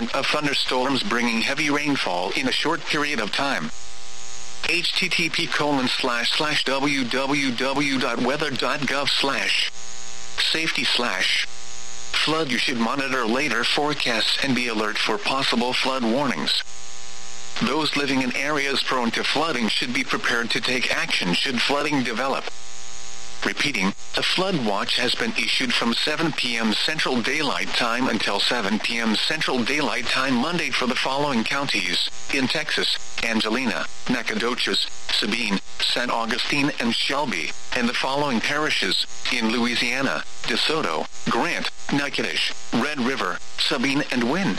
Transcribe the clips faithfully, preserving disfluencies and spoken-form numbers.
percent of thunderstorms bringing heavy rainfall in a short period of time. http colon slash slash www.weather.gov slash safety slash flood. You should monitor later forecasts and be alert for possible flood warnings. Those living in areas prone to flooding should be prepared to take action should flooding develop. Repeating, a flood watch has been issued from seven p.m. Central Daylight Time until seven p.m. Central Daylight Time Monday for the following counties: in Texas, Angelina, Nacogdoches, Sabine, Saint Augustine, and Shelby, and the following parishes: in Louisiana, DeSoto, Grant, Natchitoches, Red River, Sabine, and Wynne.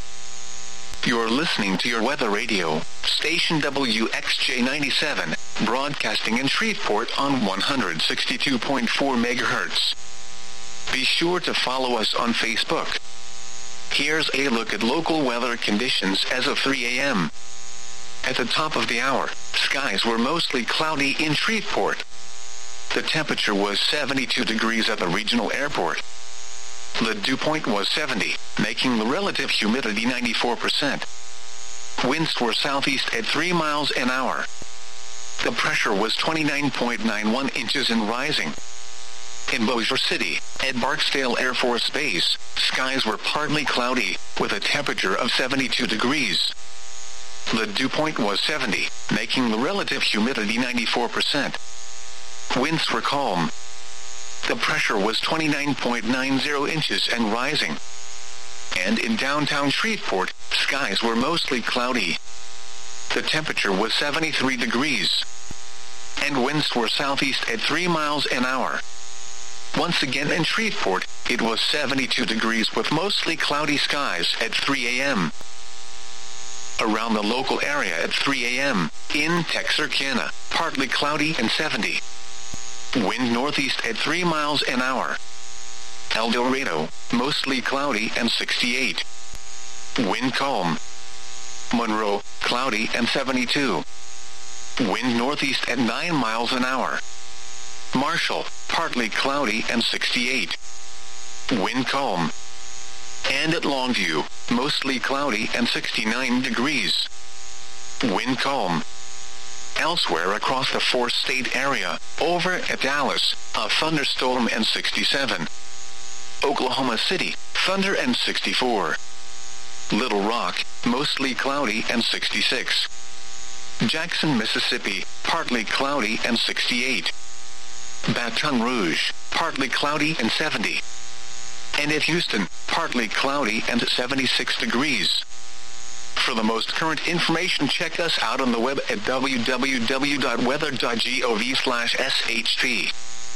You're listening to your weather radio, station W X J ninety-seven, broadcasting in Shreveport on one hundred sixty-two point four megahertz. Be sure to follow us on Facebook. Here's a look at local weather conditions as of three a.m. At the top of the hour, skies were mostly cloudy in Shreveport. The temperature was seventy-two degrees at the regional airport. The dew point was seventy, making the relative humidity ninety-four percent. Winds were southeast at three miles an hour. The pressure was twenty-nine point nine one inches and rising. In Bossier City, at Barksdale Air Force Base, skies were partly cloudy, with a temperature of seventy-two degrees. The dew point was seventy, making the relative humidity ninety-four percent. Winds were calm. The pressure was twenty-nine point nine zero inches and rising. And in downtown Shreveport, skies were mostly cloudy. The temperature was seventy-three degrees. And winds were southeast at three miles an hour. Once again in Shreveport, it was seventy-two degrees with mostly cloudy skies at three a.m. Around the local area at three a.m., in Texarkana, partly cloudy and seventy. Wind northeast at three miles an hour. El Dorado, mostly cloudy and sixty-eight. Wind calm. Monroe, cloudy and seventy-two. Wind northeast at nine miles an hour. Marshall, partly cloudy and sixty-eight. Wind calm. And at Longview, mostly cloudy and sixty-nine degrees. Wind calm. Elsewhere across the four-state area, over at Dallas, a thunderstorm and sixty-seven. Oklahoma City, thunder and sixty-four. Little Rock, mostly cloudy and sixty-six. Jackson, Mississippi, partly cloudy and sixty-eight. Baton Rouge, partly cloudy and seventy. And at Houston, partly cloudy and seventy-six degrees. For the most current information, check us out on the web at www.weather.gov slash sht.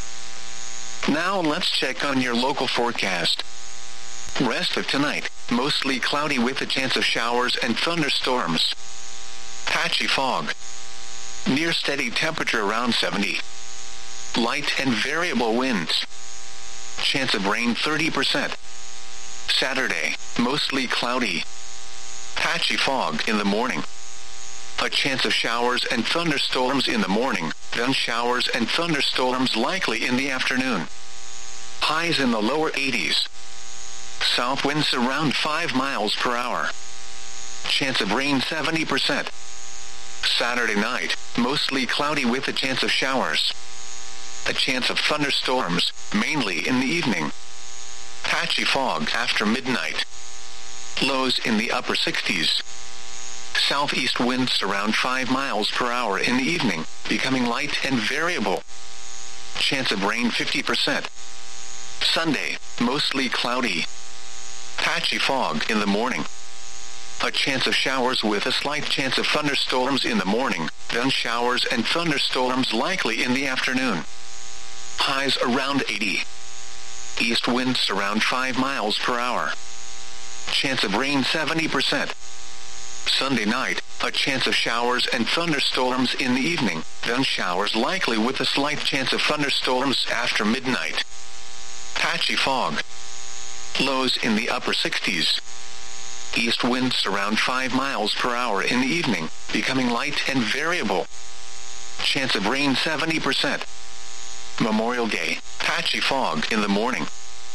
Now let's check on your local forecast. Rest of tonight, mostly cloudy with a chance of showers and thunderstorms. Patchy fog. Near steady temperature around seventy. Light and variable winds. Chance of rain thirty percent. Saturday, mostly cloudy. Patchy fog in the morning. A chance of showers and thunderstorms in the morning, then showers and thunderstorms likely in the afternoon. Highs in the lower eighties. South winds around five miles per hour. Chance of rain seventy percent. Saturday night, mostly cloudy with a chance of showers. A chance of thunderstorms, mainly in the evening. Patchy fog after midnight. Lows in the upper sixties. Southeast winds around five miles per hour in the evening, becoming light and variable. Chance of rain fifty percent. Sunday, mostly cloudy. Patchy fog in the morning. A chance of showers with a slight chance of thunderstorms in the morning, then showers and thunderstorms likely in the afternoon. Highs around eighty. East winds around five miles per hour. Chance of rain seventy percent. Sunday night, a chance of showers and thunderstorms in the evening, then showers likely with a slight chance of thunderstorms after midnight. Patchy fog. Lows in the upper sixties. East winds around five miles per hour in the evening, becoming light and variable. Chance of rain seventy percent. Memorial Day, patchy fog in the morning.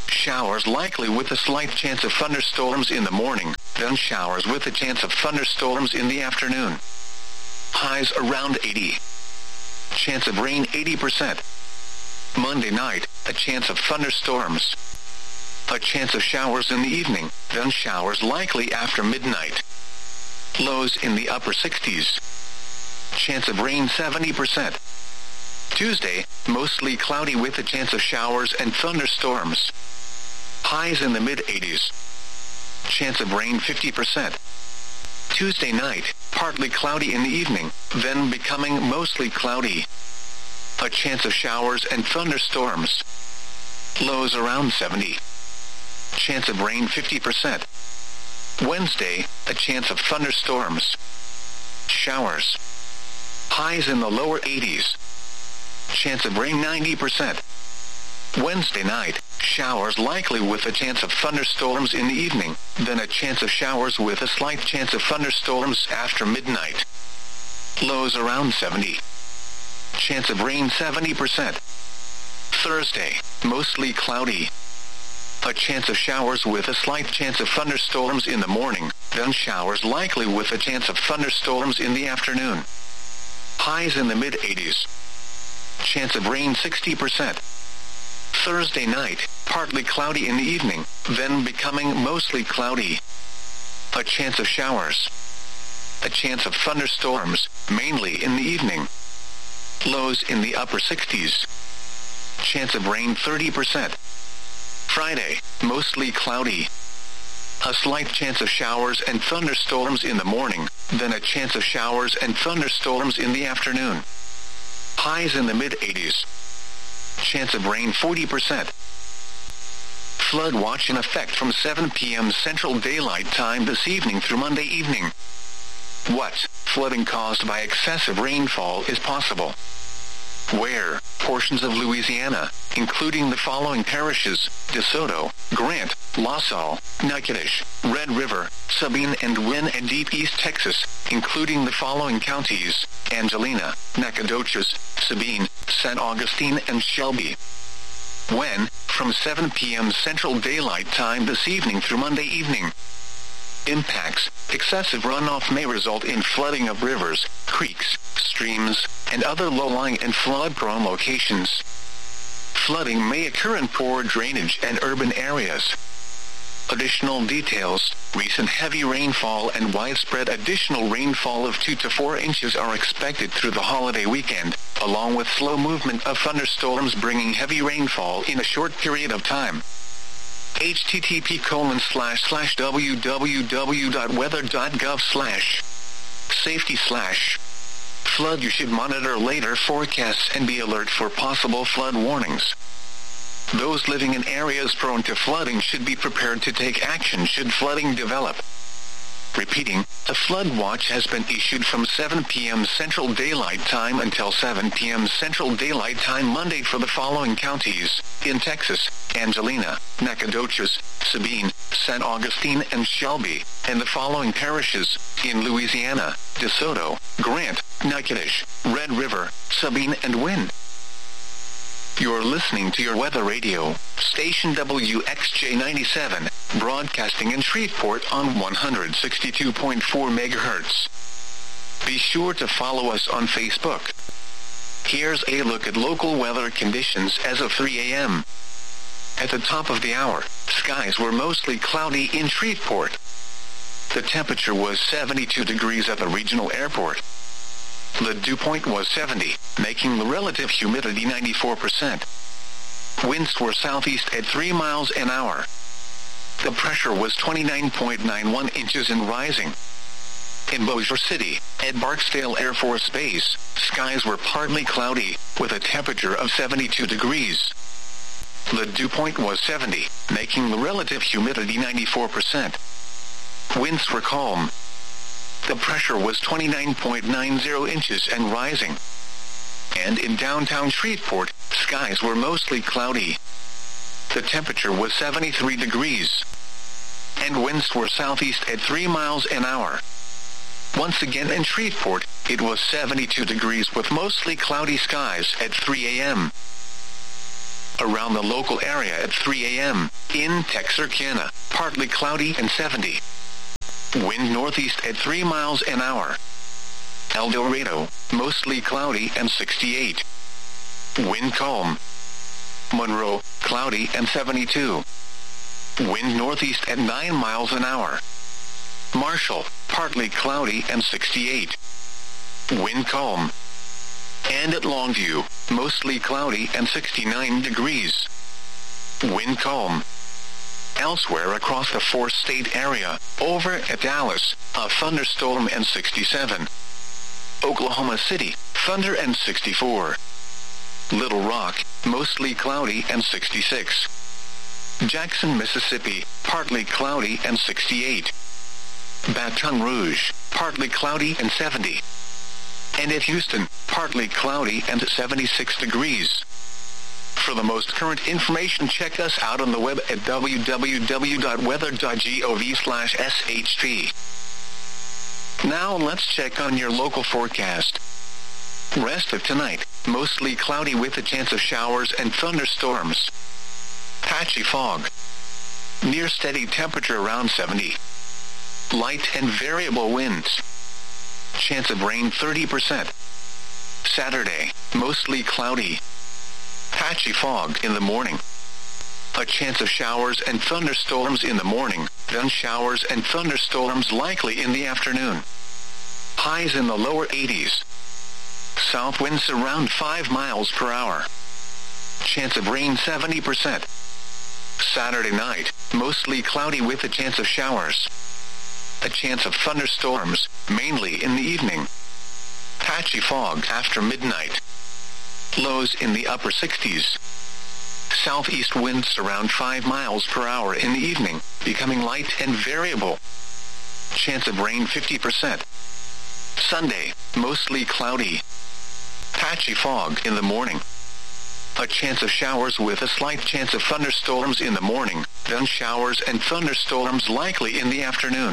showers likely with a slight chance of thunderstorms in the morning, then showers with a chance of thunderstorms in the afternoon. Highs around eighty. Chance of rain eighty percent. Monday night, a chance of thunderstorms. A chance of showers in the evening, then showers likely after midnight. Lows in the upper sixties. Chance of rain seventy percent. Tuesday, mostly cloudy with a chance of showers and thunderstorms. Highs in the mid-eighties. Chance of rain fifty percent. Tuesday night, partly cloudy in the evening, then becoming mostly cloudy. A chance of showers and thunderstorms. Lows around seventy. Chance of rain fifty percent. Wednesday, a chance of thunderstorms. Showers. Highs in the lower eighties. Chance of rain ninety percent. Wednesday night, showers likely with a chance of thunderstorms in the evening, then a chance of showers with a slight chance of thunderstorms after midnight. Lows around seventy. Chance of rain seventy percent. Thursday, mostly cloudy. A chance of showers with a slight chance of thunderstorms in the morning, then showers likely with a chance of thunderstorms in the afternoon. Highs in the mid-eighties. Chance of rain sixty percent. Thursday night, partly cloudy in the evening, then becoming mostly cloudy. A chance of showers. A chance of thunderstorms, mainly in the evening. Lows in the upper sixties. Chance of rain thirty percent. Friday, mostly cloudy. A slight chance of showers and thunderstorms in the morning, then a chance of showers and thunderstorms in the afternoon. Highs in the mid-eighties. Chance of rain forty percent. Flood watch in effect from seven p.m. Central Daylight Time this evening through Monday evening. What flooding caused by excessive rainfall is possible? Where portions of Louisiana, including the following parishes: DeSoto, Grant, La Salle, Natchitoches, Red River, Sabine and Wynne, and Deep East Texas, including the following counties: Angelina, Nacogdoches, Sabine, Saint Augustine, and Shelby. When, from seven p.m. Central Daylight Time this evening through Monday evening. Impacts: excessive runoff may result in flooding of rivers, creeks, streams, and other low-lying and flood-prone locations. Flooding may occur in poor drainage and urban areas. Additional details: recent heavy rainfall and widespread additional rainfall of two to four inches are expected through the holiday weekend, along with slow movement of thunderstorms bringing heavy rainfall in a short period of time. http colon slash slash www.weather.gov slash safety slash flood. You should monitor later forecasts and be alert for possible flood warnings. Those living in areas prone to flooding should be prepared to take action should flooding develop. Repeating, a flood watch has been issued from seven p.m. Central Daylight Time until seven p.m. Central Daylight Time Monday for the following counties: in Texas, Angelina, Nacogdoches, Sabine, Saint Augustine, and Shelby, and the following parishes: in Louisiana, DeSoto, Grant, Natchitoches, Red River, Sabine, and Wynne. You're listening to your weather radio, station W X J ninety-seven, broadcasting in Shreveport on one hundred sixty-two point four megahertz. Be sure to follow us on Facebook. Here's a look at local weather conditions as of three a.m. At the top of the hour, skies were mostly cloudy in Shreveport. The temperature was seventy-two degrees at the regional airport. The dew point was seventy, making the relative humidity ninety-four percent. Winds were southeast at three miles an hour. The pressure was twenty-nine point nine one inches and rising. In Bossier City, at Barksdale Air Force Base, skies were partly cloudy, with a temperature of seventy-two degrees. The dew point was seventy, making the relative humidity ninety-four percent. Winds were calm. The pressure was twenty-nine point nine zero inches and rising. And in downtown Shreveport, skies were mostly cloudy. The temperature was seventy-three degrees. And winds were southeast at three miles an hour. Once again in Shreveport, it was seventy-two degrees with mostly cloudy skies at three a.m. Around the local area at three a m In Texarkana, partly cloudy and seventy. Wind northeast at three miles an hour. El Dorado, mostly cloudy and sixty-eight. Wind calm. Monroe, cloudy and seventy-two. Wind northeast at nine miles an hour. Marshall, partly cloudy and sixty-eight. Wind calm. And at Longview, mostly cloudy and sixty-nine degrees. Wind calm. Elsewhere across the four-state area, over at Dallas, a thunderstorm and sixty-seven. Oklahoma City, thunder and sixty-four. Little Rock, mostly cloudy and sixty-six. Jackson, Mississippi, partly cloudy and sixty-eight. Baton Rouge, partly cloudy and seventy. And at Houston, partly cloudy and seventy-six degrees. For the most current information, check us out on the web at w w w dot weather dot gov slash s h p. Now let's check on your local forecast. Rest of tonight, mostly cloudy with a chance of showers and thunderstorms. Patchy fog. Near steady temperature around seventy. Light and variable winds. Chance of rain thirty percent. Saturday, mostly cloudy. Patchy fog in the morning. A chance of showers and thunderstorms in the morning, then showers and thunderstorms likely in the afternoon. Highs in the lower eighties. South winds around five miles per hour. Chance of rain seventy percent. Saturday night, mostly cloudy with a chance of showers. A chance of thunderstorms, mainly in the evening. Patchy fog after midnight. Lows in the upper sixties. Southeast winds around five miles per hour in the evening, becoming light and variable. Chance of rain fifty percent. Sunday, mostly cloudy. Patchy fog in the morning. A chance of showers with a slight chance of thunderstorms in the morning, then showers and thunderstorms likely in the afternoon.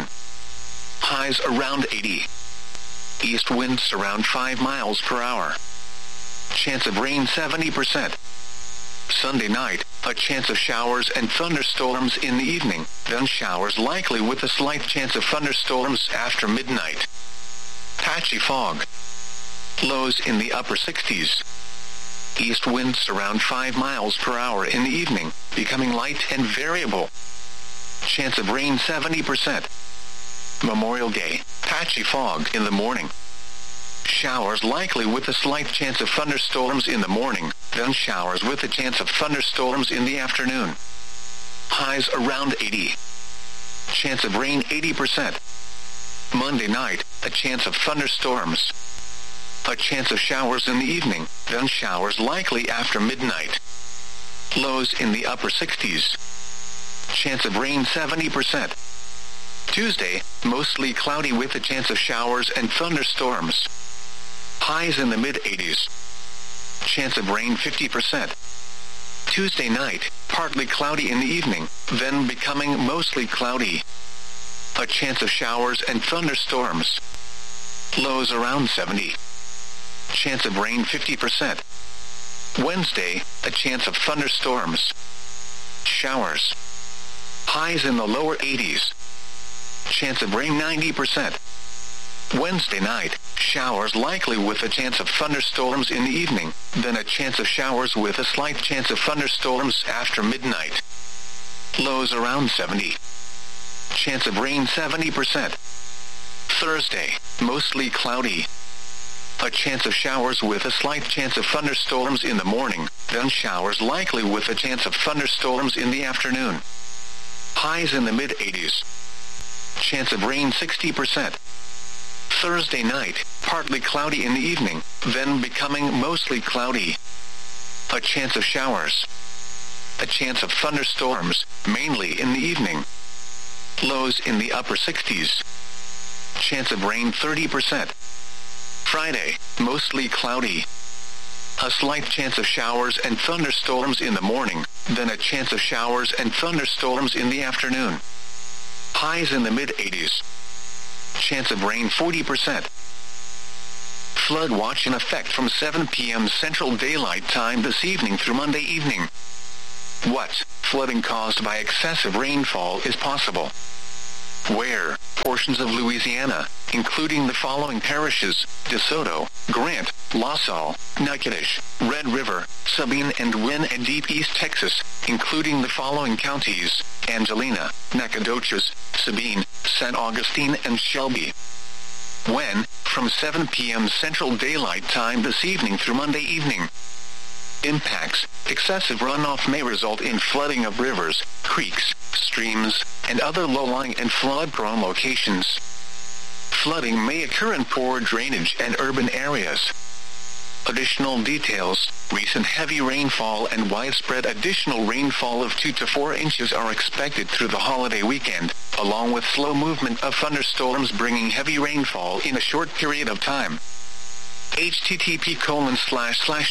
Highs around eighty. East winds around five miles per hour. Chance of rain seventy percent. Sunday night, a chance of showers and thunderstorms in the evening, then showers likely with a slight chance of thunderstorms after midnight. Patchy fog. Lows in the upper sixties. East winds around five miles per hour in the evening, becoming light and variable. Chance of rain seventy percent. Memorial Day, patchy fog in the morning. Showers likely with a slight chance of thunderstorms in the morning, then showers with a chance of thunderstorms in the afternoon. Highs around eighty. Chance of rain eighty percent. Monday night, a chance of thunderstorms. A chance of showers in the evening, then showers likely after midnight. Lows in the upper sixties. Chance of rain seventy percent. Tuesday, mostly cloudy with a chance of showers and thunderstorms. Highs in the mid-eighties. Chance of rain fifty percent. Tuesday night, partly cloudy in the evening, then becoming mostly cloudy. A chance of showers and thunderstorms. Lows around seventy. Chance of rain fifty percent. Wednesday, a chance of thunderstorms. Showers. Highs in the lower eighties. Chance of rain ninety percent. Wednesday night, showers likely with a chance of thunderstorms in the evening, then a chance of showers with a slight chance of thunderstorms after midnight. Lows around seventy. Chance of rain seventy percent. Thursday, mostly cloudy. A chance of showers with a slight chance of thunderstorms in the morning, then showers likely with a chance of thunderstorms in the afternoon. Highs in the mid-eighties. Chance of rain sixty percent. Thursday night, partly cloudy in the evening, then becoming mostly cloudy. A chance of showers. A chance of thunderstorms, mainly in the evening. Lows in the upper sixties. Chance of rain thirty percent. Friday, mostly cloudy. A slight chance of showers and thunderstorms in the morning, then a chance of showers and thunderstorms in the afternoon. Highs in the mid-eighties. Chance of rain forty percent. Flood watch in effect from seven p m Central Daylight Time this evening through Monday evening. What flooding caused by excessive rainfall is possible? Where portions of Louisiana, including the following parishes: DeSoto, Grant, La Salle, Natchitoches, Red River, Sabine and Wynne, and Deep East Texas, including the following counties: Angelina, Nacogdoches, Sabine, Saint Augustine, and Shelby. When? From seven p m Central Daylight Time this evening through Monday evening. Impacts: excessive runoff may result in flooding of rivers, creeks, streams, and other low-lying and flood-prone locations. Flooding may occur in poor drainage and urban areas. Additional details: recent heavy rainfall and widespread additional rainfall of two to four inches are expected through the holiday weekend, along with slow movement of thunderstorms bringing heavy rainfall in a short period of time. http colon slash slash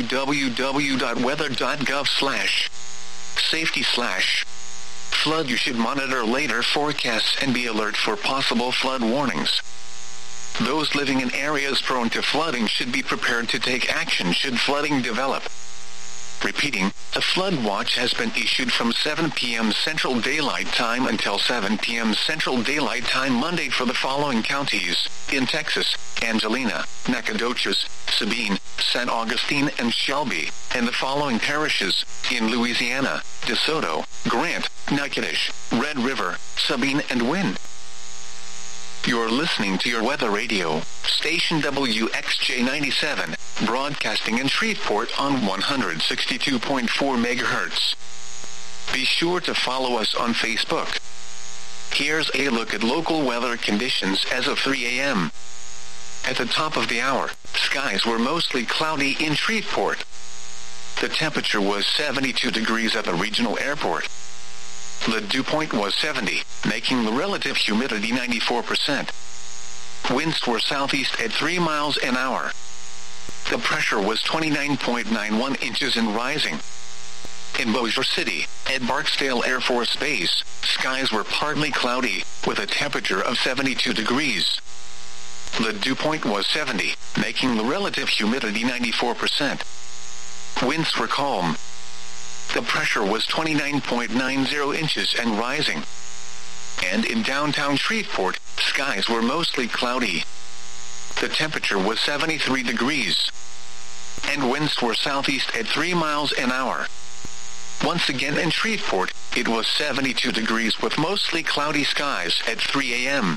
www.weather.gov slash safety slash flood. You should monitor later forecasts and be alert for possible flood warnings. Those living in areas prone to flooding should be prepared to take action should flooding develop. Repeating, a flood watch has been issued from seven p m Central Daylight Time until seven p m Central Daylight Time Monday for the following counties: in Texas, Angelina, Nacogdoches, Sabine, Saint Augustine, and Shelby, and the following parishes: in Louisiana, DeSoto, Grant, Natchitoches, Red River, Sabine, and Wynne. You're listening to your weather radio, station W X J ninety-seven, broadcasting in Shreveport on one hundred sixty-two point four megahertz. Be sure to follow us on Facebook. Here's a look at local weather conditions as of three a m At the top of the hour, skies were mostly cloudy in Shreveport. The temperature was seventy-two degrees at the regional airport. The dew point was seventy, making the relative humidity ninety-four percent. Winds were southeast at three miles an hour. The pressure was twenty-nine point nine one inches and rising. In Bossier City, at Barksdale Air Force Base, skies were partly cloudy, with a temperature of seventy-two degrees. The dew point was seventy, making the relative humidity ninety-four percent. Winds were calm. The pressure was twenty-nine point nine zero inches and rising. And in downtown Shreveport, skies were mostly cloudy. The temperature was seventy-three degrees. And winds were southeast at three miles an hour. Once again in Shreveport, it was seventy-two degrees with mostly cloudy skies at three a m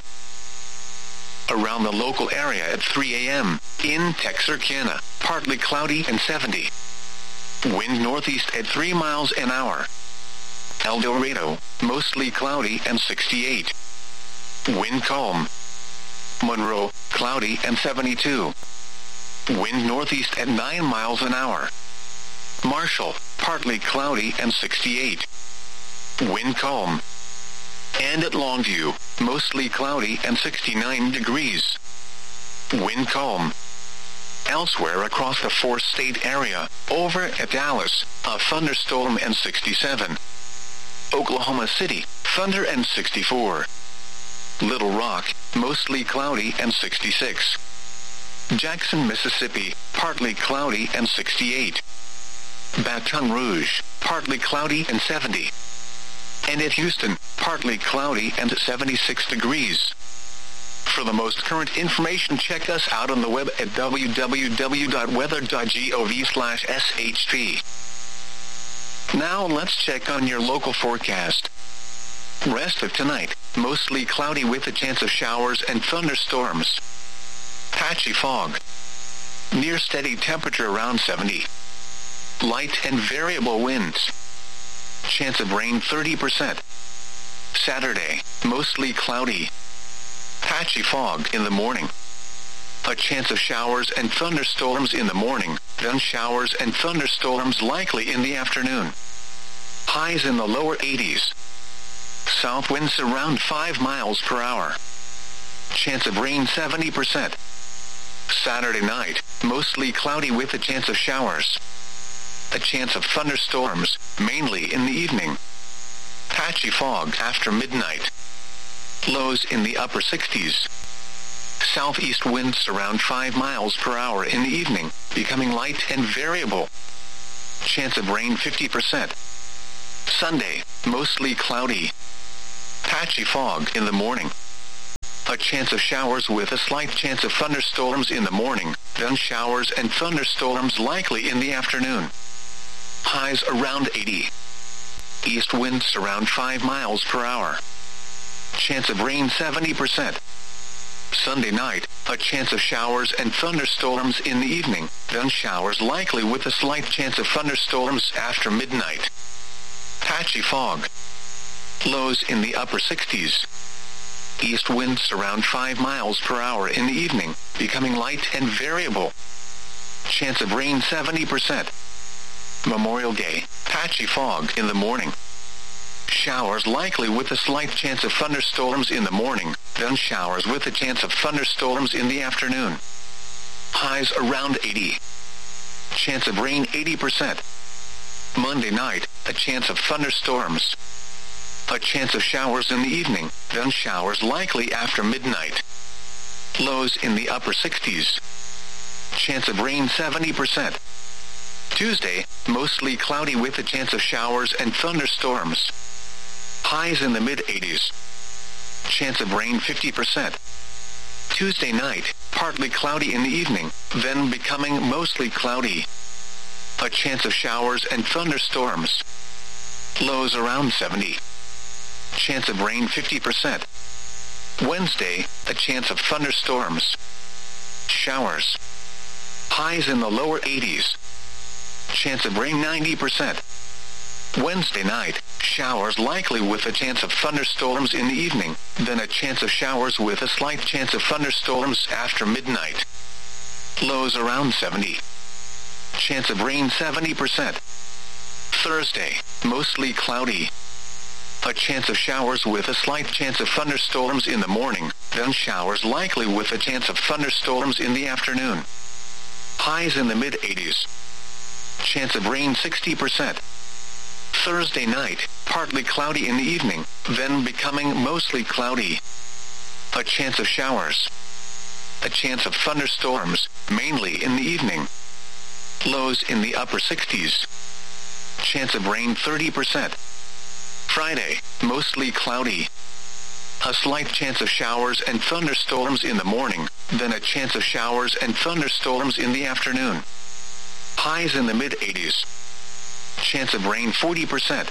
Around the local area at three a m, in Texarkana, partly cloudy and seventy. Wind northeast at three miles an hour. El Dorado, mostly cloudy and sixty-eight. Wind calm. Monroe, cloudy and seventy-two. Wind northeast at nine miles an hour. Marshall, partly cloudy and sixty-eight. Wind calm. And at Longview, mostly cloudy and sixty-nine degrees. Wind calm. Elsewhere across the four-state area, over at Dallas, a thunderstorm and sixty-seven. Oklahoma City, thunder and sixty-four. Little Rock, mostly cloudy and sixty-six. Jackson, Mississippi, partly cloudy and sixty-eight. Baton Rouge, partly cloudy and seventy. And at Houston, partly cloudy and seventy-six degrees. For the most current information, check us out on the web at w w w dot weather dot gov slash s h p. Now let's check on your local forecast. Rest of tonight, mostly cloudy with a chance of showers and thunderstorms. Patchy fog. Near steady temperature around seventy. Light and variable winds. Chance of rain thirty percent. Saturday, mostly cloudy. Patchy fog in the morning. A chance of showers and thunderstorms in the morning, then showers and thunderstorms likely in the afternoon. Highs in the lower eighties. South winds around five miles per hour. Chance of rain seventy percent. Saturday night, mostly cloudy with a chance of showers. A chance of thunderstorms, mainly in the evening. Patchy fog after midnight. Lows in the upper sixties. southeast winds around five miles per hour in the evening, becoming light and variable. Chance of rain fifty percent. Sunday, mostly cloudy. Patchy fog in the morning. A chance of showers with a slight chance of thunderstorms in the morning, then showers and thunderstorms likely in the afternoon. Highs around eighty. East winds around five miles per hour. Chance of rain seventy percent. Sunday night, a chance of showers and thunderstorms in the evening, then showers likely with a slight chance of thunderstorms after midnight. Patchy fog. Lows in the upper sixties. East winds around five miles per hour in the evening, becoming light and variable. Chance of rain seventy percent. Memorial Day, patchy fog in the morning. Showers likely with a slight chance of thunderstorms in the morning, then showers with a chance of thunderstorms in the afternoon. Highs around eighty. Chance of rain eighty percent. Monday night, a chance of thunderstorms. A chance of showers in the evening, then showers likely after midnight. Lows in the upper sixties. Chance of rain seventy percent. Tuesday, mostly cloudy with a chance of showers and thunderstorms. Highs in the mid-eighties. Chance of rain fifty percent. Tuesday night, partly cloudy in the evening, then becoming mostly cloudy. A chance of showers and thunderstorms. Lows around seventy. Chance of rain fifty percent. Wednesday, a chance of thunderstorms. Showers. Highs in the lower eighties. Chance of rain ninety percent. Wednesday night, showers likely with a chance of thunderstorms in the evening, then a chance of showers with a slight chance of thunderstorms after midnight. Lows around seventy. Chance of rain seventy percent. Thursday, mostly cloudy. A chance of showers with a slight chance of thunderstorms in the morning, then showers likely with a chance of thunderstorms in the afternoon. Highs in the mid-eighties. Chance of rain sixty percent. Thursday night, partly cloudy in the evening, then becoming mostly cloudy. A chance of showers. A chance of thunderstorms, mainly in the evening. Lows in the upper sixties. Chance of rain thirty percent. Friday, mostly cloudy. A slight chance of showers and thunderstorms in the morning, then a chance of showers and thunderstorms in the afternoon. Highs in the mid-eighties. Chance of rain forty percent.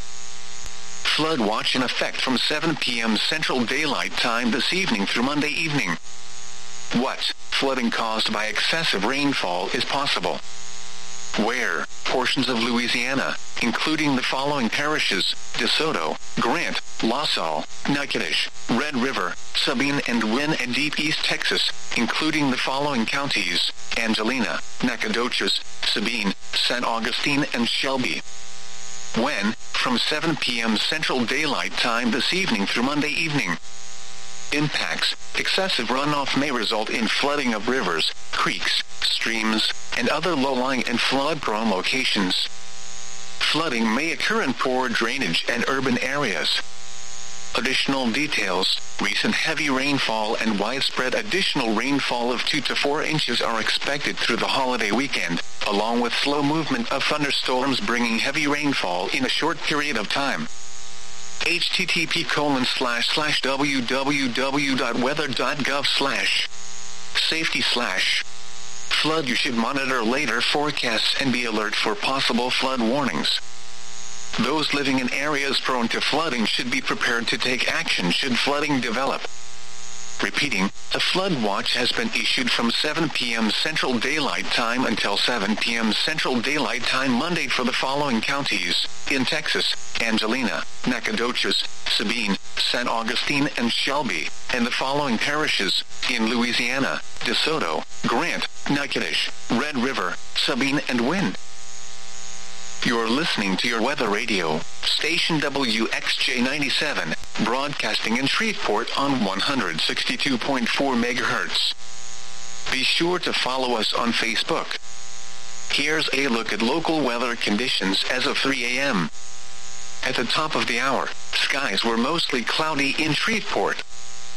Flood watch in effect from seven p.m. Central Daylight Time this evening through Monday evening. What flooding caused by excessive rainfall is possible? Where portions of Louisiana, including the following parishes: DeSoto, Grant, La Salle, Natchitoches, Red River, Sabine and Wynn, and Deep East Texas, including the following counties: Angelina, Nacogdoches, Sabine, Saint Augustine, and Shelby. When, from seven p.m. Central Daylight Time this evening through Monday evening. Impacts: excessive runoff may result in flooding of rivers, creeks, streams, and other low-lying and flood-prone locations. Flooding may occur in poor drainage and urban areas. Additional details: recent heavy rainfall and widespread additional rainfall of two to four inches are expected through the holiday weekend, along with slow movement of thunderstorms bringing heavy rainfall in a short period of time. http colon slash slash www.weather.gov slash safety slash flood. You should monitor later forecasts and be alert for possible flood warnings. Those living in areas prone to flooding should be prepared to take action should flooding develop. Repeating, a flood watch has been issued from seven p.m. Central Daylight Time until seven p.m. Central Daylight Time Monday for the following counties: in Texas, Angelina, Nacogdoches, Sabine, Saint Augustine, and Shelby, and the following parishes: in Louisiana, DeSoto, Grant, Natchitoches, Red River, Sabine, and Wynn. You're listening to your weather radio, station W X J ninety-seven, broadcasting in Shreveport on one hundred sixty-two point four megahertz. Be sure to follow us on Facebook. Here's a look at local weather conditions as of three a.m. At the top of the hour, skies were mostly cloudy in Shreveport.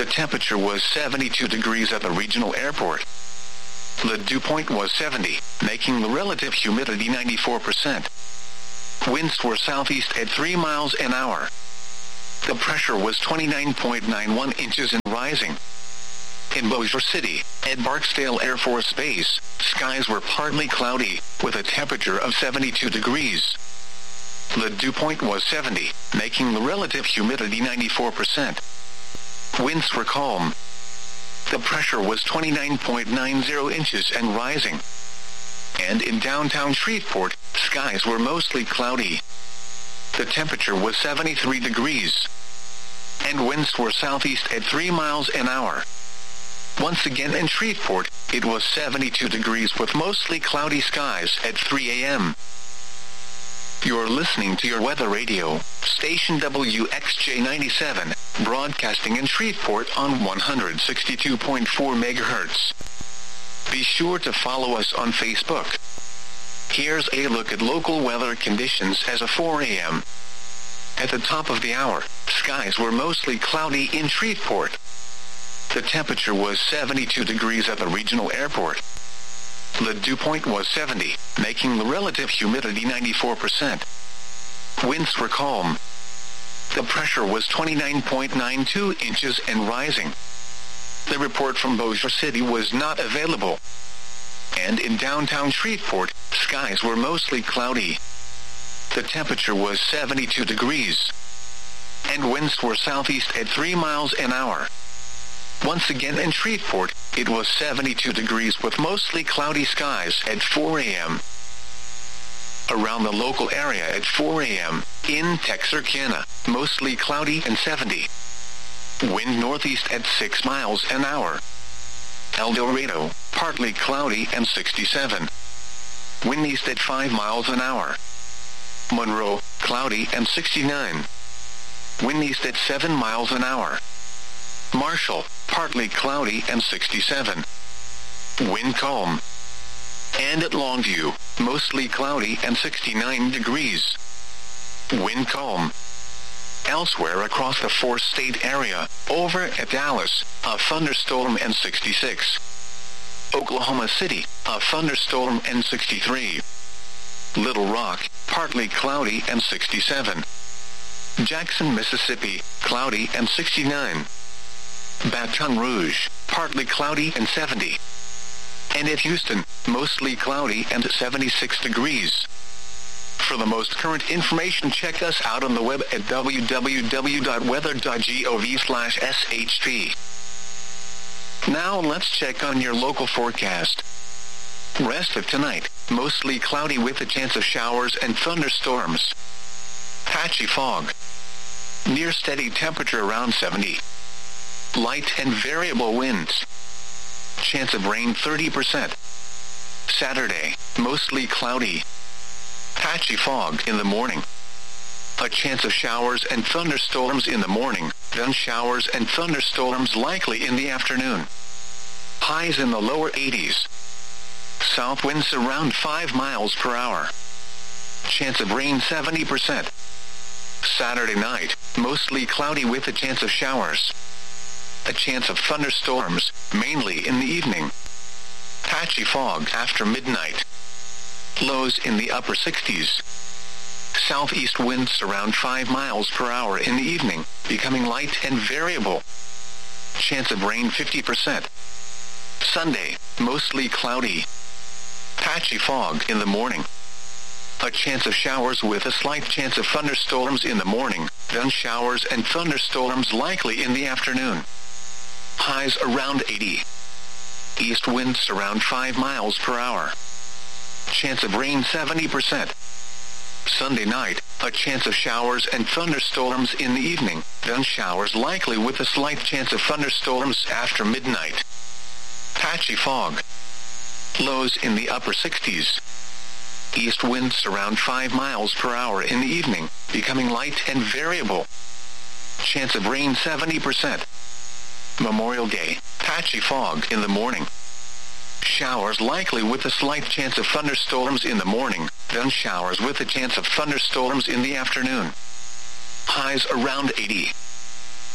The temperature was seventy-two degrees at the regional airport. The dew point was seventy, making the relative humidity ninety-four percent. Winds were southeast at three miles an hour. The pressure was twenty-nine point nine one inches and rising. In Bossier City, at Barksdale Air Force Base, skies were partly cloudy, with a temperature of seventy-two degrees. The dew point was seventy, making the relative humidity ninety-four percent. Winds were calm. The pressure was twenty-nine point nine zero inches and rising. And in downtown Shreveport, skies were mostly cloudy. The temperature was seventy-three degrees. And winds were southeast at three miles an hour. Once again in Shreveport, it was seventy-two degrees with mostly cloudy skies at three a.m. You're listening to your weather radio, station W X J ninety-seven, broadcasting in Shreveport on one hundred sixty-two point four megahertz. Be sure to follow us on Facebook. Here's a look at local weather conditions as of four a.m. At the top of the hour, skies were mostly cloudy in Shreveport. The temperature was seventy-two degrees at the regional airport. The dew point was seventy, making the relative humidity ninety-four percent. Winds were calm. The pressure was twenty-nine point nine two inches and rising. The report from Bossier City was not available. And in downtown Shreveport, skies were mostly cloudy. The temperature was seventy-two degrees. And winds were southeast at three miles an hour. Once again in Shreveport, it was seventy-two degrees with mostly cloudy skies at four a.m. Around the local area at four a.m., in Texarkana, mostly cloudy and seventy. Wind northeast at six miles an hour. El Dorado, partly cloudy and sixty-seven. Wind east at five miles an hour. Monroe, cloudy and sixty-nine. Wind east at seven miles an hour. Marshall, partly cloudy and sixty-seven. Wind calm. And at Longview, mostly cloudy and sixty-nine degrees. Wind calm. Elsewhere across the four-state area, over at Dallas, a thunderstorm and sixty-six. Oklahoma City, a thunderstorm and sixty-three. Little Rock, partly cloudy and sixty-seven. Jackson, Mississippi, cloudy and sixty-nine. Baton Rouge, partly cloudy and seventy. And at Houston, mostly cloudy and seventy-six degrees. For the most current information, check us out on the web at w w w dot weather dot gov slash s h p. Now let's check on your local forecast. Rest of tonight, mostly cloudy with a chance of showers and thunderstorms. Patchy fog. Near steady temperature around seventy. Light and variable winds. Chance of rain thirty percent. Saturday, mostly cloudy. Patchy fog in the morning. A chance of showers and thunderstorms in the morning, then showers and thunderstorms likely in the afternoon. Highs in the lower eighties. South winds around five miles per hour. Chance of rain seventy percent. Saturday night, mostly cloudy with a chance of showers. A chance of thunderstorms, mainly in the evening. Patchy fog after midnight. Lows in the upper sixties. Southeast winds around five miles per hour in the evening, becoming light and variable. Chance of rain fifty percent. Sunday, mostly cloudy. Patchy fog in the morning. A chance of showers with a slight chance of thunderstorms in the morning, then showers and thunderstorms likely in the afternoon. Highs around eighty. East winds around five miles per hour. Chance of rain seventy percent. Sunday night, a chance of showers and thunderstorms in the evening, then showers likely with a slight chance of thunderstorms after midnight. Patchy fog. Lows in the upper sixties. East winds around five miles per hour in the evening, becoming light and variable. Chance of rain seventy percent. Memorial Day, patchy fog in the morning. Showers likely with a slight chance of thunderstorms in the morning, then showers with a chance of thunderstorms in the afternoon. Highs around eighty.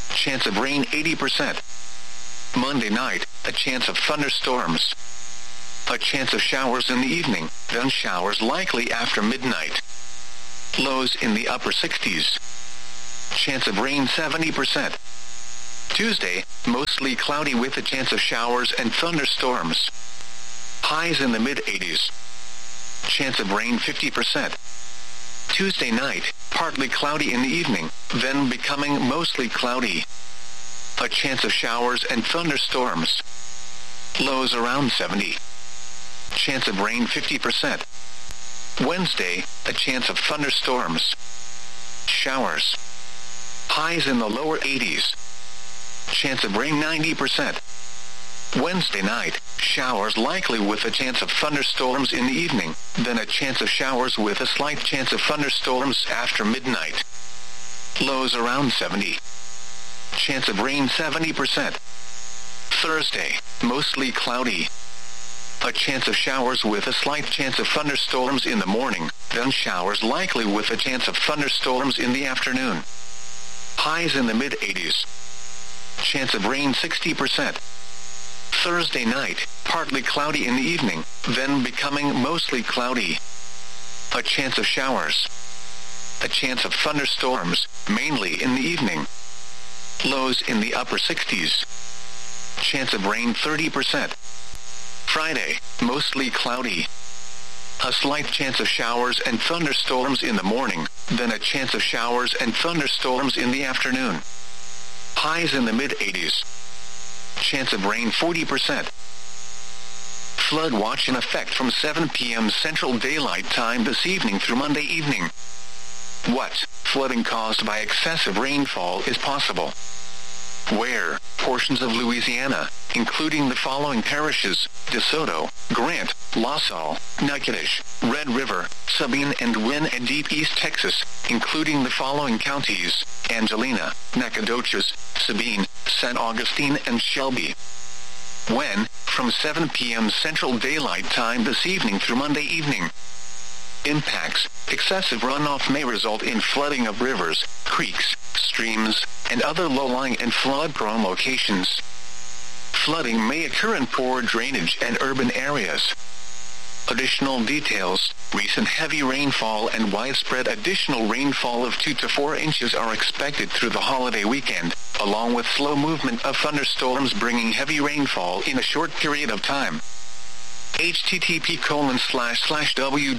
Chance of rain eighty percent. Monday night, a chance of thunderstorms. A chance of showers in the evening, then showers likely after midnight. Lows in the upper sixties. Chance of rain seventy percent. Tuesday, mostly cloudy with a chance of showers and thunderstorms. Highs in the mid-eighties. Chance of rain fifty percent. Tuesday night, partly cloudy in the evening, then becoming mostly cloudy. A chance of showers and thunderstorms. Lows around seventy. Chance of rain fifty percent. Wednesday, a chance of thunderstorms. Showers. Highs in the lower eighties. Chance of rain ninety percent. Wednesday night, showers likely with a chance of thunderstorms in the evening, then a chance of showers with a slight chance of thunderstorms after midnight. Lows around seventy. Chance of rain seventy percent. Thursday, mostly cloudy. A chance of showers with a slight chance of thunderstorms in the morning, then showers likely with a chance of thunderstorms in the afternoon. Highs in the mid-eighties. Chance of rain sixty percent. Thursday night, partly cloudy in the evening, then becoming mostly cloudy. A chance of showers. A chance of thunderstorms, mainly in the evening. Lows in the upper sixties. Chance of rain thirty percent. Friday, mostly cloudy. A slight chance of showers and thunderstorms in the morning, then a chance of showers and thunderstorms in the afternoon. Highs in the mid-eighties. Chance of rain forty percent. Flood watch in effect from seven p m Central Daylight Time this evening through Monday evening. What flooding caused by excessive rainfall is possible? Where portions of Louisiana, including the following parishes: DeSoto, Grant, La Salle, Natchitoches, Red River, Sabine and Wynne, and Deep East Texas, including the following counties: Angelina, Nacogdoches, Sabine, Saint Augustine, and Shelby. When, from seven p m Central Daylight Time this evening through Monday evening. Impacts: excessive runoff may result in flooding of rivers, creeks, streams, and other low-lying and flood-prone locations. Flooding may occur in poor drainage and urban areas. Additional details: recent heavy rainfall and widespread additional rainfall of two to four inches are expected through the holiday weekend, along with slow movement of thunderstorms bringing heavy rainfall in a short period of time. http colon slash slash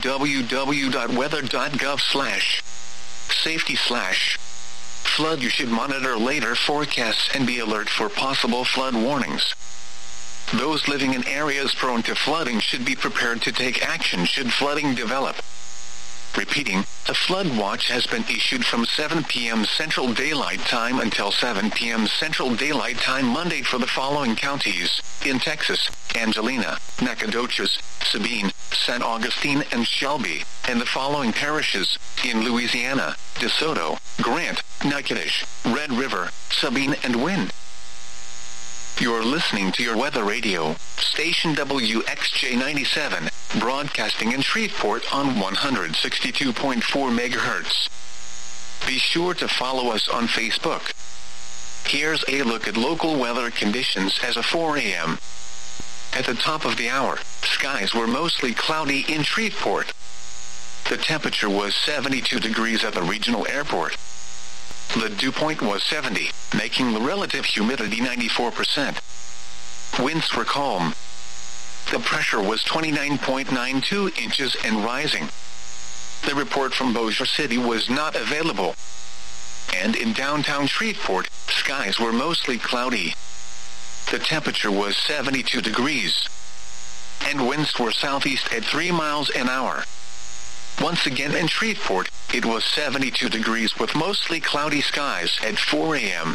www.weather.gov slash safety slash flood. You should monitor later forecasts and be alert for possible flood warnings. Those living in areas prone to flooding should be prepared to take action should flooding develop. Repeating, a flood watch has been issued from seven p m Central Daylight Time until seven p m Central Daylight Time Monday for the following counties: in Texas, Angelina, Nacogdoches, Sabine, Saint Augustine, and Shelby, and the following parishes: in Louisiana, DeSoto, Grant, Natchitoches, Red River, Sabine, and Wynne. You're listening to your weather radio, station W X J ninety-seven, broadcasting in Shreveport on one hundred sixty-two point four megahertz. Be sure to follow us on Facebook. Here's a look at local weather conditions as of four a m At the top of the hour, skies were mostly cloudy in Shreveport. The temperature was seventy-two degrees at the regional airport. The dew point was seventy, making the relative humidity ninety-four percent. Winds were calm. The pressure was twenty-nine point nine two inches and rising. The report from Bossier City was not available. And in downtown Shreveport, skies were mostly cloudy. The temperature was seventy-two degrees. And winds were southeast at three miles an hour. Once again in Shreveport, it was seventy-two degrees with mostly cloudy skies at four a m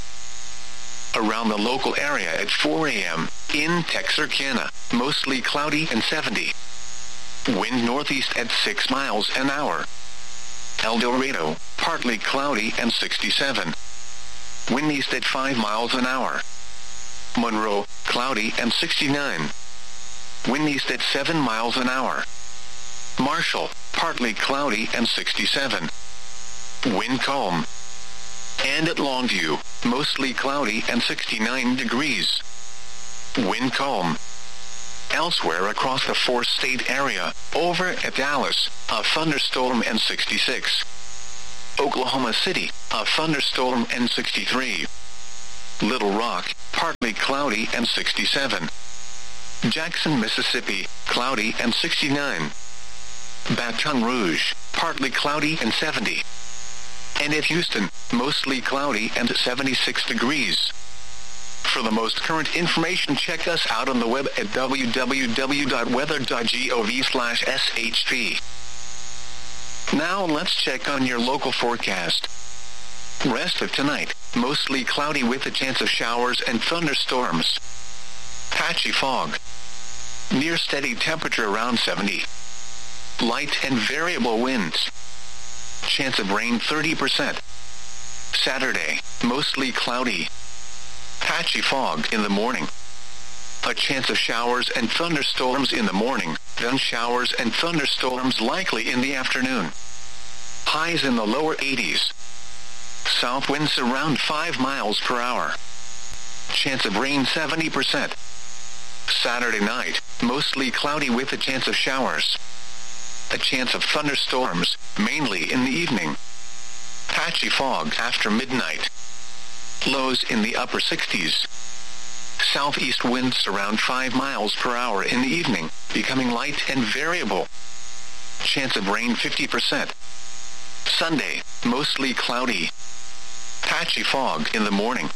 Around the local area at four a m, in Texarkana, mostly cloudy and seventy. Wind northeast at six miles an hour. El Dorado, partly cloudy and sixty-seven. Wind east at five miles an hour. Monroe, cloudy and sixty-nine. Wind east at seven miles an hour. Marshall, partly cloudy and sixty-seven. Wind calm. And at Longview, mostly cloudy and sixty-nine degrees. Wind calm. Elsewhere across the four-state area, over at Dallas, a thunderstorm and sixty-six. Oklahoma City, a thunderstorm and sixty-three. Little Rock, partly cloudy and sixty-seven. Jackson, Mississippi, cloudy and sixty-nine. Baton Rouge, partly cloudy and seventy. And at Houston, mostly cloudy and seventy-six degrees. For the most current information, check us out on the web at w w w dot weather dot gov slash s h p. Now let's check on your local forecast. Rest of tonight, mostly cloudy with a chance of showers and thunderstorms. Patchy fog. Near steady temperature around seventy. Light and variable winds. Chance of rain thirty percent. Saturday, mostly cloudy. Patchy fog in the morning. A chance of showers and thunderstorms in the morning, then showers and thunderstorms likely in the afternoon. Highs in the lower eighties. South winds around five miles per hour. Chance of rain seventy percent. Saturday night, mostly cloudy with a chance of showers. A chance of thunderstorms, mainly in the evening. Patchy fog after midnight. Lows in the upper sixties. Southeast winds around five miles per hour in the evening, becoming light and variable. Chance of rain fifty percent. Sunday, mostly cloudy. Patchy fog in the morning.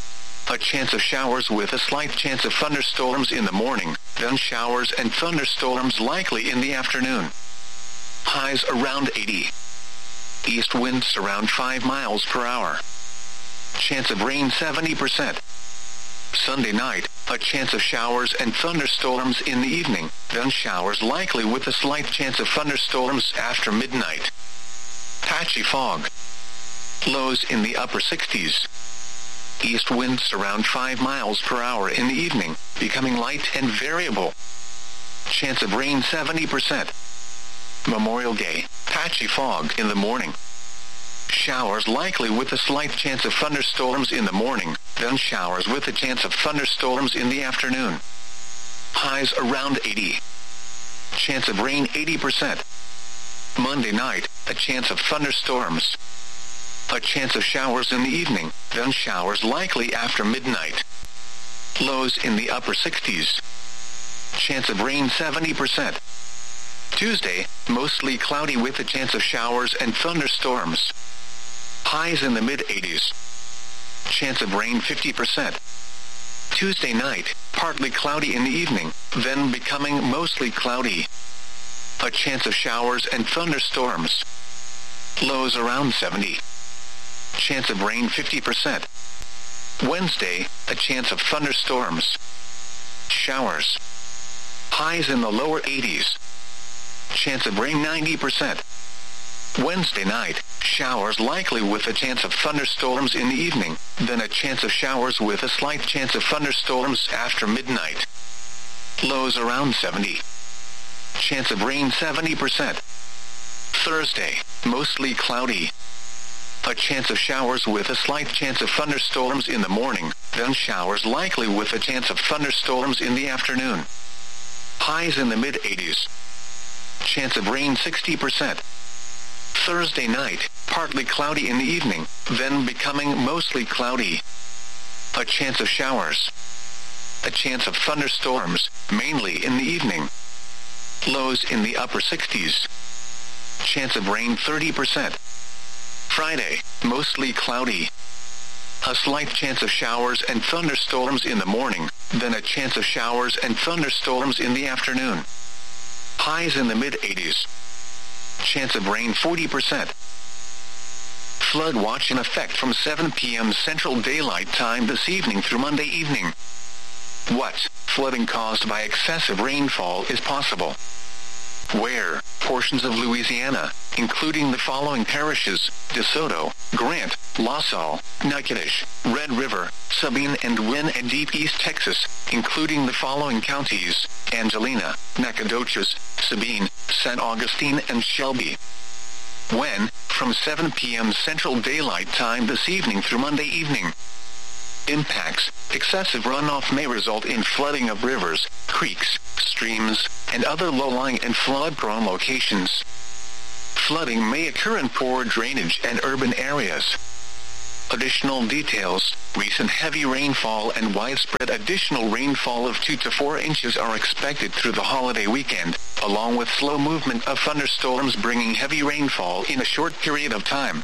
A chance of showers with a slight chance of thunderstorms in the morning, then showers and thunderstorms likely in the afternoon. Highs around eighty. East winds around five miles per hour. Chance of rain seventy percent. Sunday night, a chance of showers and thunderstorms in the evening, then showers likely with a slight chance of thunderstorms after midnight. Patchy fog. Lows in the upper sixties. East winds around five miles per hour in the evening, becoming light and variable. Chance of rain seventy percent. Memorial Day, patchy fog in the morning. Showers likely with a slight chance of thunderstorms in the morning, then showers with a chance of thunderstorms in the afternoon. Highs around eighty. Chance of rain eighty percent. Monday night, a chance of thunderstorms. A chance of showers in the evening, then showers likely after midnight. Lows in the upper sixties. Chance of rain seventy percent. Tuesday, mostly cloudy with a chance of showers and thunderstorms. Highs in the mid-eighties. Chance of rain fifty percent. Tuesday night, partly cloudy in the evening, then becoming mostly cloudy. A chance of showers and thunderstorms. Lows around seventy. Chance of rain fifty percent. Wednesday, a chance of thunderstorms. Showers. Highs in the lower eighties. Chance of rain ninety percent. Wednesday night, showers likely with a chance of thunderstorms in the evening, then a chance of showers with a slight chance of thunderstorms after midnight. Lows around seventy. Chance of rain seventy percent. Thursday, mostly cloudy. A chance of showers with a slight chance of thunderstorms in the morning, then showers likely with a chance of thunderstorms in the afternoon. Highs in the mid-eighties. Chance of rain sixty percent. Thursday night, partly cloudy in the evening, then becoming mostly cloudy. A chance of showers. A chance of thunderstorms, mainly in the evening. Lows in the upper sixties. Chance of rain thirty percent. Friday, mostly cloudy. A slight chance of showers and thunderstorms in the morning, then a chance of showers and thunderstorms in the afternoon. Highs in the mid-eighties. Chance of rain forty percent. Flood watch in effect from seven p m Central Daylight Time this evening through Monday evening. What flooding caused by excessive rainfall is possible? Where portions of Louisiana, including the following parishes: DeSoto, Grant, La Salle, Natchitoches, Red River, Sabine and Wynn, and Deep East Texas, including the following counties: Angelina, Nacogdoches, Sabine, Saint Augustine and Shelby. when, from seven p m Central Daylight Time this evening through Monday evening. Impacts: excessive runoff may result in flooding of rivers, creeks, streams, and other low-lying and flood-prone locations. Flooding may occur in poor drainage and urban areas. Additional details: recent heavy rainfall and widespread additional rainfall of two to four inches are expected through the holiday weekend, along with slow movement of thunderstorms bringing heavy rainfall in a short period of time.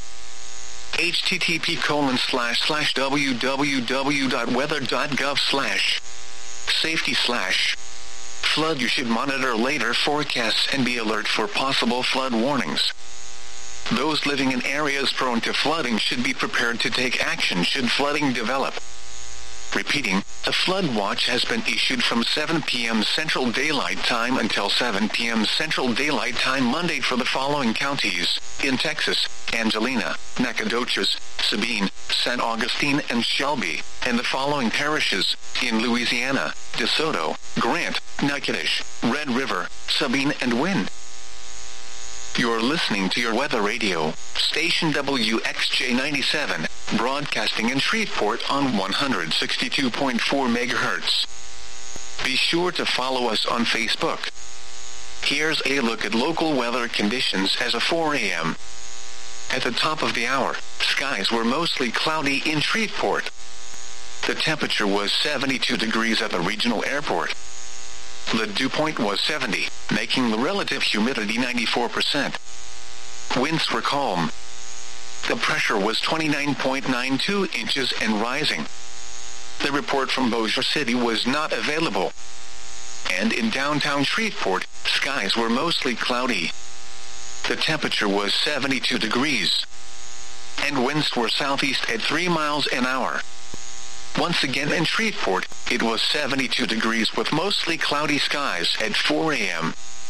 http colon slash slash www.weather.gov slash safety slash flood. You should monitor later forecasts and be alert for possible flood warnings. Those living in areas prone to flooding should be prepared to take action should flooding develop. Repeating, a flood watch has been issued from seven p m Central Daylight Time until seven p m Central Daylight Time Monday for the following counties: in Texas, Angelina, Nacogdoches, Sabine, San Augustine, and Shelby, and the following parishes: in Louisiana, DeSoto, Grant, Natchitoches, Red River, Sabine, and Wynne. You're listening to your weather radio, station W X J ninety-seven, broadcasting in Shreveport on one hundred sixty-two point four megahertz. Be sure to follow us on Facebook. Here's a look at local weather conditions as of four a m At the top of the hour, skies were mostly cloudy in Shreveport. The temperature was seventy-two degrees at the regional airport. The dew point was seventy, making the relative humidity ninety-four percent. Winds were calm. The pressure was twenty-nine point nine two inches and rising. The report from Bossier City was not available. And in downtown Shreveport, skies were mostly cloudy. The temperature was seventy-two degrees. And winds were southeast at three miles an hour. Once again in Shreveport, it was seventy-two degrees with mostly cloudy skies at four a m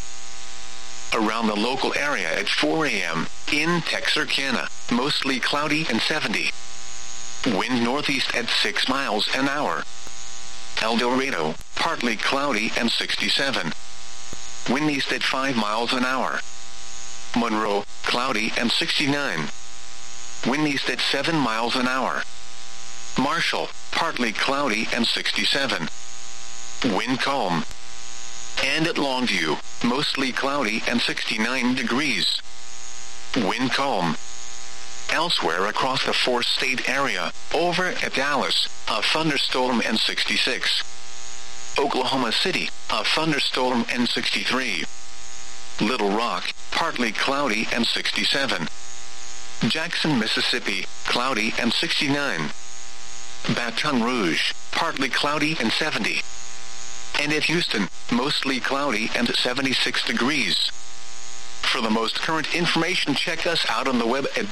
Around the local area at four a m, in Texarkana, mostly cloudy and seventy. Wind northeast at six miles an hour. El Dorado, partly cloudy and sixty-seven. Wind east at five miles an hour. Monroe, cloudy and sixty-nine. Wind east at seven miles an hour. Marshall, partly cloudy and sixty-seven. Wind calm. And at Longview, mostly cloudy and sixty-nine degrees. Wind calm. Elsewhere across the four-state area, over at Dallas, a thunderstorm and sixty-six. Oklahoma City, a thunderstorm and sixty-three. Little Rock, partly cloudy and sixty-seven. Jackson, Mississippi, cloudy and sixty-nine. Baton Rouge, partly cloudy and seventy. And at Houston, mostly cloudy and seventy-six degrees. For the most current information, check us out on the web at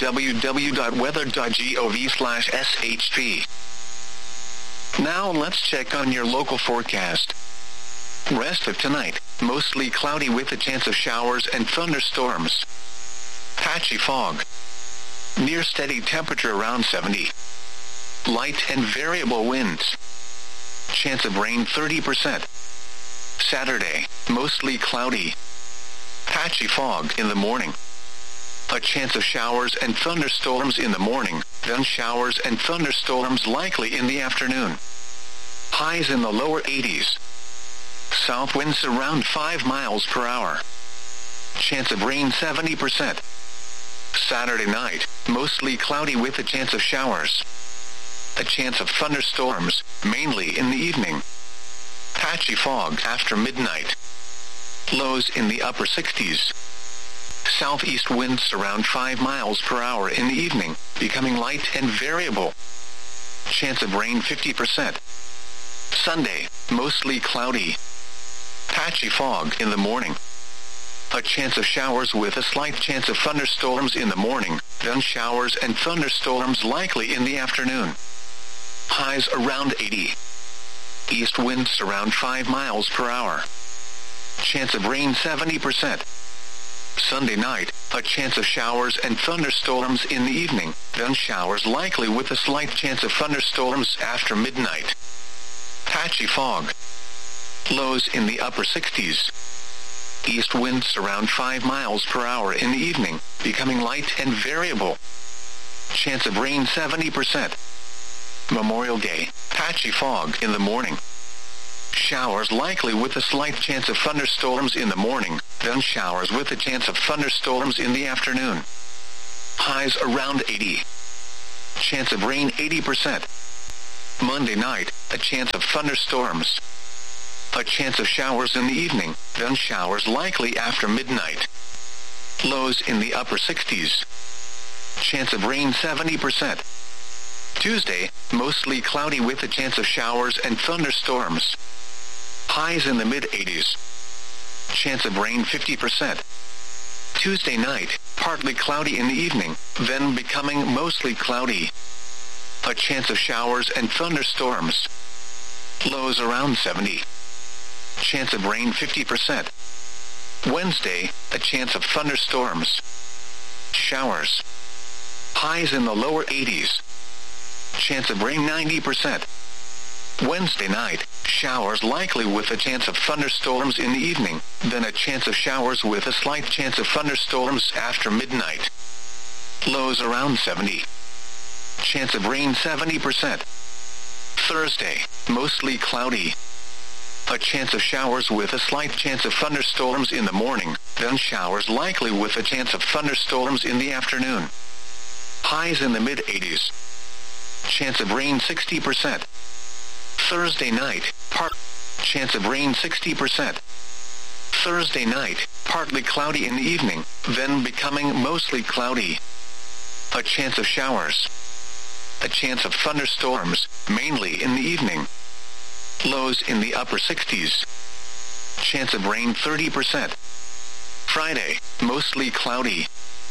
www.weather.gov slash shp. Now let's check on your local forecast. Rest of tonight, mostly cloudy with a chance of showers and thunderstorms. Patchy fog. Near steady temperature around seventy. Light and variable winds. Chance of rain thirty percent. Saturday, mostly cloudy. Patchy fog in the morning. A chance of showers and thunderstorms in the morning, then showers and thunderstorms likely in the afternoon. Highs in the lower eighties. South winds around five miles per hour. Chance of rain seventy percent. Saturday night, mostly cloudy with a chance of showers. A chance of thunderstorms, mainly in the evening. Patchy fog after midnight. Lows in the upper sixties. Southeast winds around five miles per hour in the evening, becoming light and variable. Chance of rain fifty percent. Sunday, mostly cloudy. Patchy fog in the morning. A chance of showers with a slight chance of thunderstorms in the morning, then showers and thunderstorms likely in the afternoon. Highs around eighty. East winds around five miles per hour. Chance of rain seventy percent. Sunday night, a chance of showers and thunderstorms in the evening, then showers likely with a slight chance of thunderstorms after midnight. Patchy fog. Lows in the upper sixties. East winds around five miles per hour in the evening, becoming light and variable. Chance of rain seventy percent. Memorial Day, patchy fog in the morning. Showers likely with a slight chance of thunderstorms in the morning, then showers with a chance of thunderstorms in the afternoon. Highs around eighty. Chance of rain eighty percent. Monday night, a chance of thunderstorms. A chance of showers in the evening, then showers likely after midnight. Lows in the upper sixties. Chance of rain seventy percent. Tuesday, mostly cloudy with a chance of showers and thunderstorms. Highs in the mid-eighties. Chance of rain fifty percent. Tuesday night, partly cloudy in the evening, then becoming mostly cloudy. A chance of showers and thunderstorms. Lows around seventy. Chance of rain fifty percent. Wednesday, a chance of thunderstorms. Showers. Highs in the lower eighties. Chance of rain ninety percent. Wednesday night, showers likely with a chance of thunderstorms in the evening, then a chance of showers with a slight chance of thunderstorms after midnight. Lows around seventy. Chance of rain seventy percent. Thursday, mostly cloudy. A chance of showers with a slight chance of thunderstorms in the morning, then showers likely with a chance of thunderstorms in the afternoon. Highs in the mid-eighties. Chance of rain sixty percent. Thursday night, part chance of rain sixty percent. Thursday night, partly cloudy in the evening, then becoming mostly cloudy. A chance of showers. A chance of thunderstorms, mainly in the evening. Lows in the upper sixties. Chance of rain thirty percent. Friday, mostly cloudy.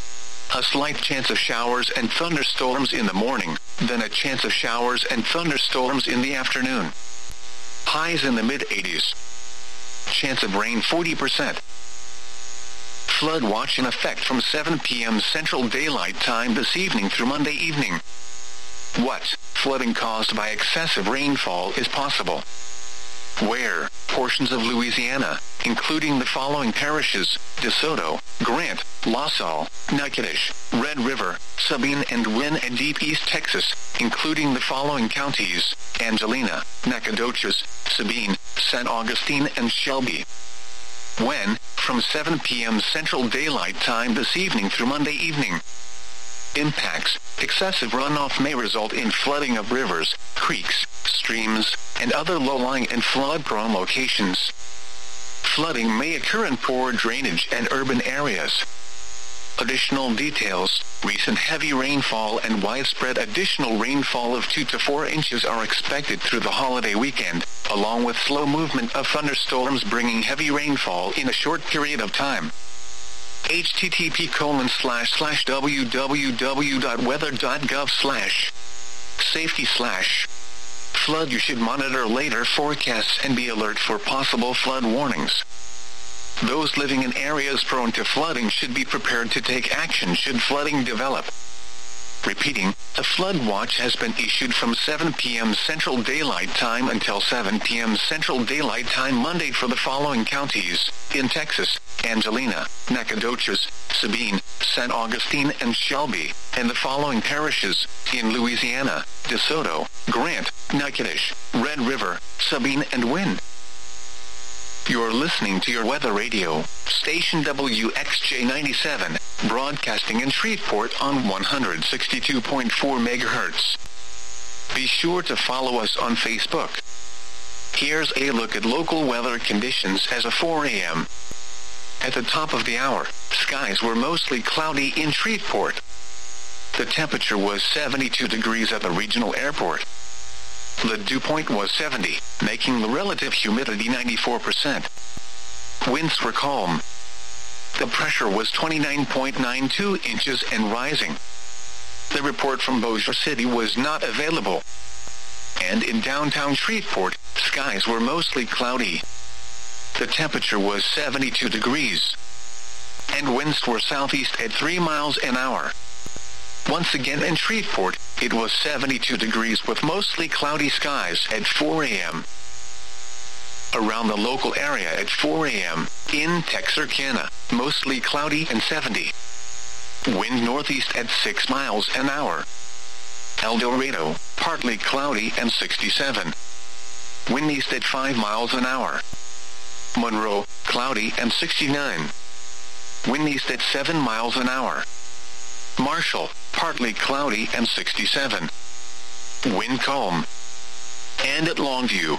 A slight chance of showers and thunderstorms in the morning, then a chance of showers and thunderstorms in the afternoon. Highs in the mid-eighties. Chance of rain forty percent. Flood watch in effect from seven p m Central Daylight Time this evening through Monday evening. What flooding caused by excessive rainfall is possible? Where portions of Louisiana, including the following parishes, DeSoto, Grant, La Salle, Natchitoches, Red River, Sabine and Wynn, and Deep East Texas, including the following counties, Angelina, Nacogdoches, Sabine, Saint Augustine and Shelby. When, from seven p m Central Daylight Time this evening through Monday evening. Impacts. Excessive runoff may result in flooding of rivers, creeks, streams, and other low-lying and flood-prone locations. Flooding may occur in poor drainage and urban areas. Additional details. Recent heavy rainfall and widespread additional rainfall of two to four inches are expected through the holiday weekend, along with slow movement of thunderstorms bringing heavy rainfall in a short period of time. http colon slash slash www.weather.gov slash safety slash flood. You should monitor later forecasts and be alert for possible flood warnings. Those living in areas prone to flooding should be prepared to take action should flooding develop. Repeating, a flood watch has been issued from seven p m Central Daylight Time until seven p m Central Daylight Time Monday for the following counties, in Texas, Angelina, Nacogdoches, Sabine, Saint Augustine and Shelby, and the following parishes, in Louisiana, DeSoto, Grant, Natchitoches, Red River, Sabine and Wynn. You're listening to your weather radio, station W X J ninety-seven, broadcasting in Shreveport on one hundred sixty-two point four megahertz. Be sure to follow us on Facebook. Here's a look at local weather conditions as of four a m At the top of the hour, skies were mostly cloudy in Shreveport. The temperature was seventy-two degrees at the regional airport. The dew point was seventy, making the relative humidity ninety-four percent. Winds were calm. The pressure was twenty-nine point nine two inches and rising. The report from Bossier City was not available. And in downtown Shreveport, skies were mostly cloudy. The temperature was seventy-two degrees. And winds were southeast at three miles an hour. Once again in Shreveport, it was seventy-two degrees with mostly cloudy skies at four a m Around the local area at four a.m., in Texarkana, mostly cloudy and seventy. Wind northeast at six miles an hour. El Dorado, partly cloudy and sixty-seven. Wind east at five miles an hour. Monroe, cloudy and sixty-nine. Wind east at seven miles an hour. Marshall, partly cloudy and sixty-seven. Wind calm. And at Longview,